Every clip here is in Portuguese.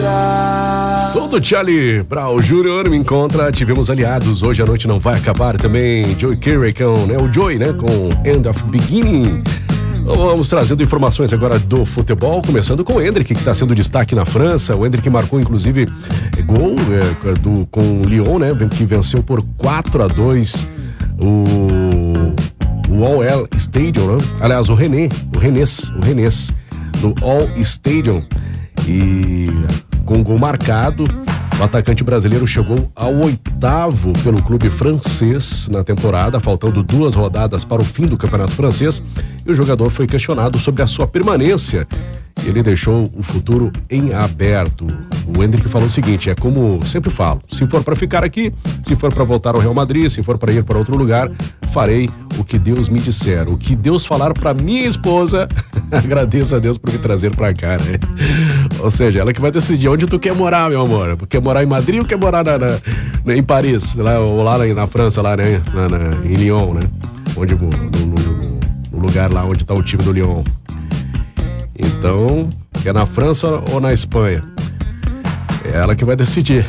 Som do Charlie Brown Jr. Me encontra. Tivemos aliados. Hoje a noite não vai acabar também. Joey Carey com, né? O Joey, né? Com End of Beginning. Vamos trazendo informações agora do futebol, começando com o Endrick, que está sendo destaque na França. O Endrick marcou, inclusive, gol com o Lyon, né? Que venceu por 4-2 o All Stadium, né? Aliás, o Rennes, do All Stadium. E com gol marcado, o atacante brasileiro chegou ao 8º pelo clube francês na temporada, faltando 2 rodadas para o fim do campeonato francês, e o jogador foi questionado sobre a sua permanência. Ele deixou o futuro em aberto. O Endrick falou o seguinte: é como sempre falo, se for para ficar aqui, se for para voltar ao Real Madrid, se for para ir para outro lugar, farei o que Deus me disser, o que Deus falar para minha esposa, agradeço a Deus por me trazer para cá, né? Ou seja, ela que vai decidir onde tu quer morar, meu amor. Quer morar em Madrid ou quer morar em Paris, ou lá na França, lá, né? Em Lyon, né? Onde, no lugar lá onde tá o time do Lyon. Então, é na França ou na Espanha? É ela que vai decidir.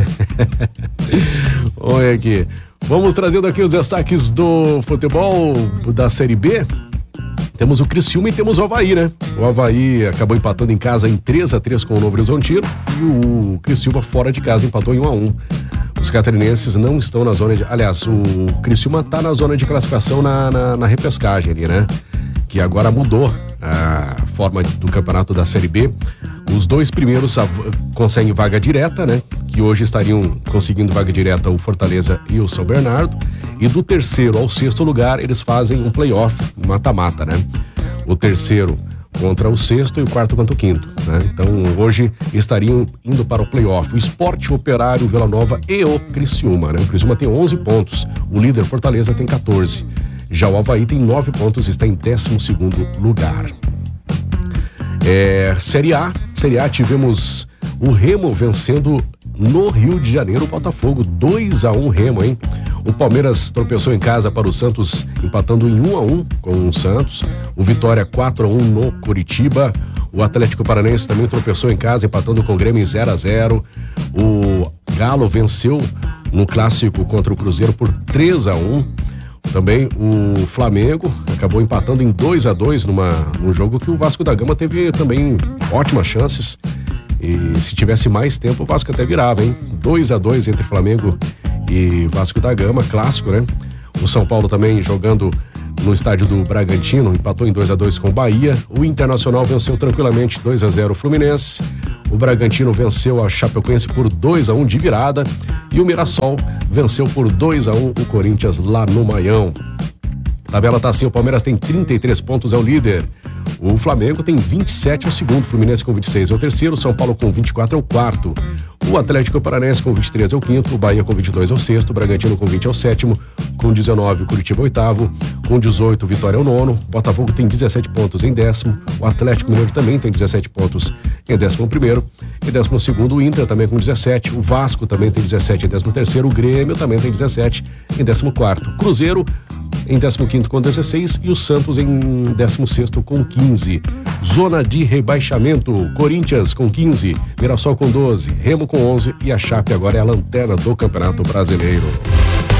Olha aqui. Vamos trazendo aqui os destaques do futebol da Série B. Temos o Criciúma e temos o Avaí, né? O Avaí acabou empatando em casa em 3-3 com o Novo Horizontino e o Criciúma fora de casa empatou em 1-1. Os catarinenses não estão na zona de... Aliás, o Criciúma está na zona de classificação na repescagem ali, né? Que agora mudou a forma do campeonato da Série B. Os 2 primeiros conseguem vaga direta, né? Que hoje estariam conseguindo vaga direta o Fortaleza e o São Bernardo. E do 3º ao 6º lugar, eles fazem um play-off, um mata-mata, né? O 3º contra o 6º e o 4º contra o 5º, né? Então, hoje estariam indo para o play-off o Sport, o Operário, o Vila Nova e o Criciúma, né? O Criciúma tem 11 pontos, o líder Fortaleza tem 14. Já o Avaí tem 9 pontos e está em 12º lugar. Série A, tivemos o Remo vencendo no Rio de Janeiro o Botafogo, 2-1 Remo, hein? O Palmeiras tropeçou em casa para o Santos, empatando em 1-1 com o Santos. O Vitória 4-1 no Curitiba. O Atlético Paranaense também tropeçou em casa, empatando com o Grêmio em 0-0. O Galo venceu no clássico contra o Cruzeiro por 3-1. Também o Flamengo acabou empatando em 2-2 num jogo que o Vasco da Gama teve também ótimas chances. E se tivesse mais tempo, o Vasco até virava, hein? 2-2 entre Flamengo e Vasco da Gama, clássico, né? O São Paulo também jogando no estádio do Bragantino, empatou em 2-2 com o Bahia. O Internacional venceu tranquilamente 2-0 o Fluminense. O Bragantino venceu a Chapecoense por 2-1 de virada. E o Mirassol venceu por 2-1 o Corinthians lá no Maião. A tabela tá assim: o Palmeiras tem 33 pontos, é o líder. O Flamengo tem 27, é o segundo. O Fluminense com 26 é o terceiro. O São Paulo com 24 é o quarto. O Atlético Paranaense com 23 é o quinto. O Bahia com 22 é o sexto. O Bragantino com 20 é o sétimo. Com 19 o Curitiba é o oitavo. Com 18 o Vitória é o nono. O Botafogo tem 17 pontos em 10º. O Atlético Mineiro também tem 17 pontos em 11º. Em 12º o Inter também com 17. O Vasco também tem 17 em 13º. O Grêmio também tem 17 em 14º. Cruzeiro em 15º com 16 e o Santos em 16º com 15. Zona de rebaixamento: Corinthians com 15, Mirassol com 12, Remo com 11 e a Chape agora é a lanterna do Campeonato Brasileiro.